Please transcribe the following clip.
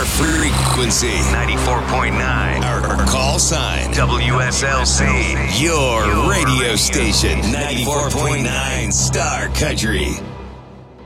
frequency 94.9. Our call sign WSLC. Your radio station 94.9 Star Country.